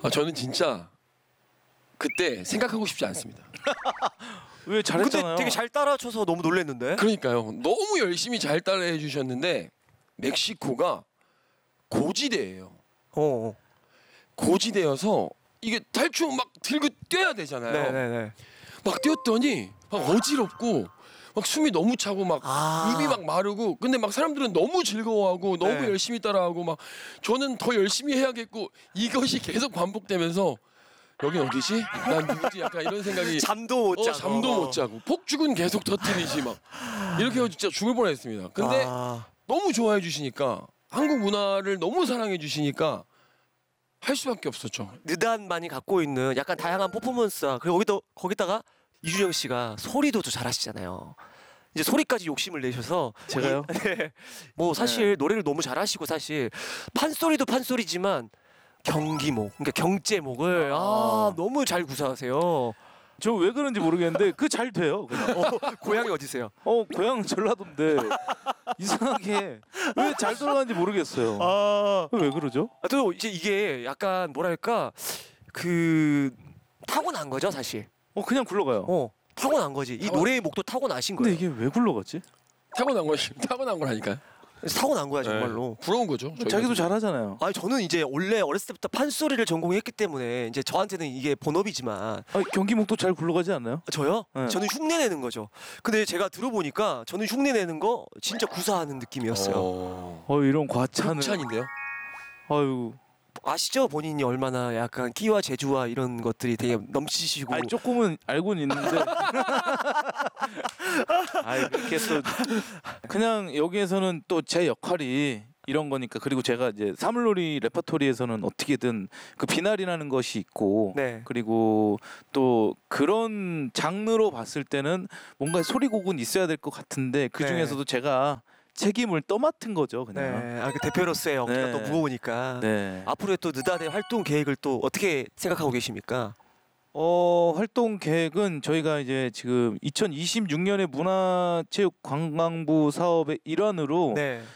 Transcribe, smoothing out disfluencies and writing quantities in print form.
저는 진짜 그때 생각하고 싶지 않습니다. 왜 잘했잖아요. 근데 되게 잘 따라쳐서 너무 놀랐는데. 그러니까요. 너무 열심히 잘 따라해 주셨는데 멕시코가 고지대예요. 고지대여서 이게 탈춤 막 들고 뛰어야 되잖아요. 네네네. 막 뛰었더니 막 어지럽고 막 숨이 너무 차고 막 입이 막 마르고 근데 막 사람들은 너무 즐거워하고 너무 네. 열심히 따라하고 막 저는 더 열심히 해야겠고 이것이 계속 반복되면서 여긴 어디지? 난 누구지? 약간 이런 생각이 잠도 못 자고. 잠도 못 자고 폭죽은 계속 터뜨리지 막 이렇게 해서 진짜 죽을 뻔했습니다. 근데 너무 좋아해 주시니까 한국 문화를 너무 사랑해 주시니까 할 수밖에 없었죠. 느단만이 갖고 있는 약간 다양한 퍼포먼스와 그리고 거기다가 이준영 씨가 소리도 또 잘하시잖아요. 이제 소리까지 욕심을 내셔서 제가요? 네. 뭐 사실 노래를 너무 잘하시고 사실 판소리도 판소리지만 경기목, 그러니까 경제목을 너무 잘 구사하세요. 저 왜 그런지 모르겠는데 그 잘 돼요. 그냥. 고향이 어디세요? 고향 전라도인데 이상하게 왜 잘 돌아가는지 모르겠어요. 왜 그러죠? 또 이제 이게 약간 뭐랄까 그 타고난 거죠 사실. 그냥 굴러가요. 타고난 거지. 이 노래의 목도 타고나신 거예요. 근데 이게 왜 굴러가지? 타고난 거라니까요. 타고난 거야 정말로. 부러운 거죠. 자기도 잘하잖아요. 아니 저는 이제 원래 어렸을 때부터 판소리를 전공했기 때문에 이제 저한테는 이게 본업이지만 경기목도 잘 굴러가지 않나요? 저요? 네. 저는 흉내 내는 거죠. 근데 제가 들어보니까 저는 흉내 내는 거 진짜 구사하는 느낌이었어요. 이런 과찬을. 극찬인데요. 아유. 아시죠? 본인이 얼마나 약간 끼와 재주와 이런 것들이 되게 넘치시고. 아니 조금은 알고는 있는데. 그렇게 또 그냥 여기에서는 또 제 역할이 이런 거니까 그리고 제가 이제 사물놀이 레퍼토리에서는 어떻게든 그 비날이라는 것이 있고 네. 그리고 또 그런 장르로 봤을 때는 뭔가 소리곡은 있어야 될 것 같은데 그 중에서도 제가 책임을 떠맡은 거죠 그냥. 네. 그 대표로서의 어깨가 네. 또 무거우니까. 네. 앞으로의 또 느닷의 활동 계획을 또 어떻게 생각하고 계십니까? 활동 계획은 저희가 이제 지금 2026년에 문화체육관광부 사업의 일환으로 네.